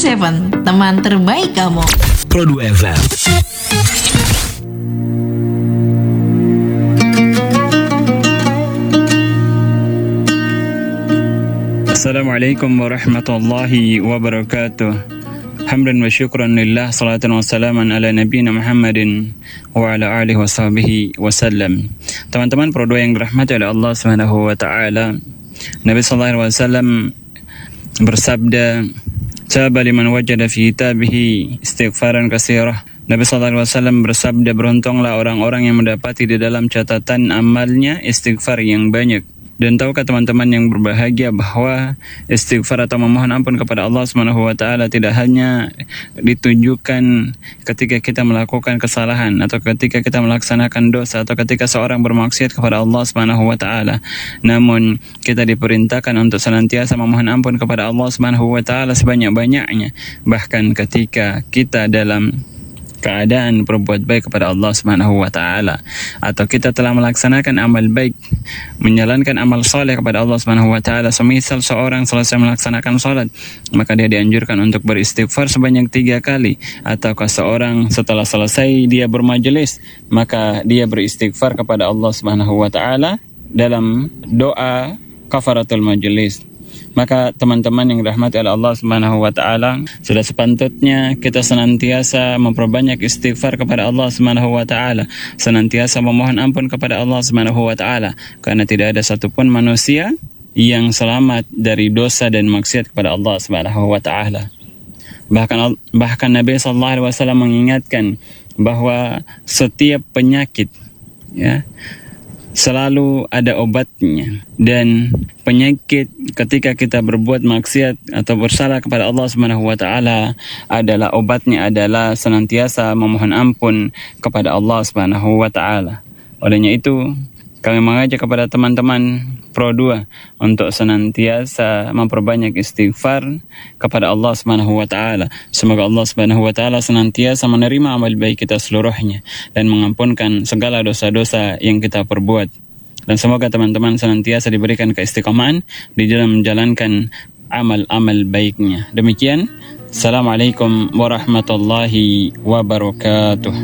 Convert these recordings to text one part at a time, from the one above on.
Seven, teman terbaik kamu. Pro2 FM. Assalamualaikum warahmatullahi wabarakatuh. Hamdan wa syukran lillah, salatan wa salaman ala nabiyina Muhammadin wa ala alihi wa sahbihi wa sallam. Teman-teman Pro2 yang dirahmati oleh Allah Subhanahu wa taala, Nabi sallallahu alaihi wasallam bersabda, "Taba liman wajada fi kitabihi istighfaran katsirah." Nabi sallallahu alaihi wasallam bersabda, beruntunglah orang-orang yang mendapati di dalam catatan amalnya istighfar yang banyak. Dan tahukah teman-teman yang berbahagia bahwa istighfar atau memohon ampun kepada Allah Subhanahu wa taala tidak hanya ditujukan ketika kita melakukan kesalahan atau ketika kita melaksanakan dosa atau ketika seorang bermaksiat kepada Allah Subhanahu wa taala, namun kita diperintahkan untuk senantiasa memohon ampun kepada Allah Subhanahu wa taala sebanyak-banyaknya, bahkan ketika kita dalam keadaan berbuat baik kepada Allah Subhanahu wa taala atau kita telah melaksanakan amal baik, menjalankan amal soleh kepada Allah Subhanahu wa taala. Semisal seorang selesai melaksanakan salat, maka dia dianjurkan untuk beristighfar sebanyak 3 kali, ataukah seorang setelah selesai dia bermajelis, maka dia beristighfar kepada Allah Subhanahu wa taala dalam doa kafaratul majelis. Maka teman-teman yang dirahmati oleh Allah Subhanahu wa taala, sudah sepatutnya kita senantiasa memperbanyak istighfar kepada Allah Subhanahu wa taala, senantiasa memohon ampun kepada Allah Subhanahu wa taala, karena tidak ada satupun manusia yang selamat dari dosa dan maksiat kepada Allah Subhanahu wa taala. Bahkan Nabi sallallahu alaihi wasallam mengingatkan bahwa setiap penyakit, ya, selalu ada obatnya, dan penyakit ketika kita berbuat maksiat atau bersalah kepada Allah Subhanahu wa taala adalah obatnya adalah senantiasa memohon ampun kepada Allah Subhanahu wa taala. Olehnya itu, kami mengajak kepada teman-teman Pro2 untuk senantiasa memperbanyak istighfar kepada Allah Subhanahu wa taala. Semoga Allah Subhanahu wa taala senantiasa menerima amal baik kita seluruhnya dan mengampunkan segala dosa-dosa yang kita perbuat. Dan semoga teman-teman senantiasa diberikan keistiqomahan di dalam menjalankan amal-amal baiknya. Demikian, Assalamualaikum warahmatullahi wabarakatuh.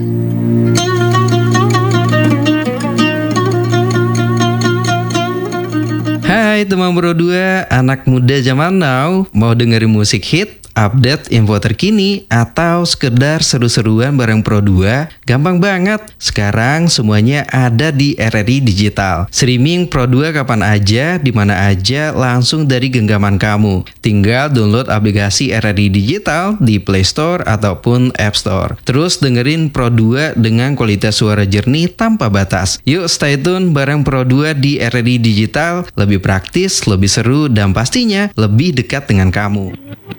Hai teman Pro2, anak muda zaman now, mau dengerin musik hit, update info terkini, atau sekedar seru-seruan bareng Pro2? Gampang banget, sekarang semuanya ada di RRI Digital. Streaming Pro2 kapan aja, dimana aja, langsung dari genggaman kamu. Tinggal download aplikasi RRI Digital di Play Store ataupun App Store. Terus dengerin Pro2 dengan kualitas suara jernih tanpa batas. Yuk stay tune bareng Pro2 di RRI Digital, lebih praktis, lebih seru, dan pastinya lebih dekat dengan kamu.